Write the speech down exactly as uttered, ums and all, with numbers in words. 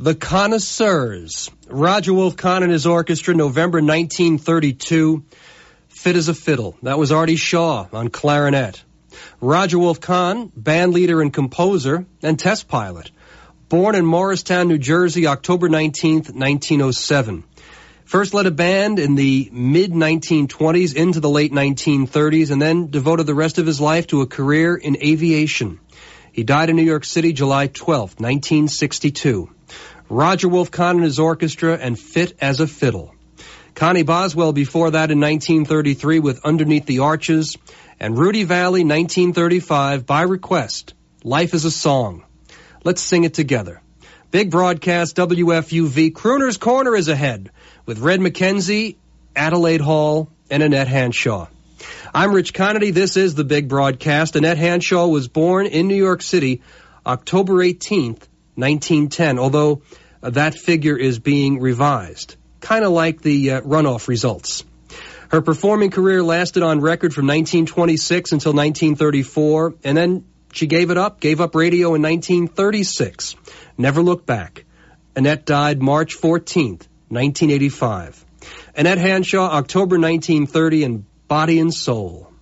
The Connoisseurs. Roger Wolf Kahn and his orchestra, November nineteen thirty-two. Fit as a Fiddle. That was Artie Shaw on clarinet. Roger Wolf Kahn, band leader and composer, and test pilot. Born in Morristown, New Jersey, October nineteenth, nineteen oh seven. First led a band in the mid nineteen twenties into the late nineteen thirties, and then devoted the rest of his life to a career in aviation. He died in New York City July twelfth, nineteen sixty-two. Roger Wolf Kahn and his orchestra and Fit as a Fiddle. Connie Boswell before that in nineteen thirty-three with Underneath the Arches, and Rudy Valley, nineteen thirty-five, by request, Life is a Song. Let's sing it together. Big broadcast, W F U V. Crooner's Corner is ahead with Red McKenzie, Adelaide Hall, and Annette Hanshaw. I'm Rich Conity. This is the Big Broadcast. Annette Hanshaw was born in New York City October eighteenth, nineteen ten, although uh, that figure is being revised, kind of like the uh, runoff results. Her performing career lasted on record from nineteen twenty-six until nineteen thirty-four, and then she gave it up, gave up radio in nineteen thirty-six. Never looked back. Annette died March fourteenth, nineteen eighty-five. Annette Hanshaw, October nineteen thirty, in Body and Soul.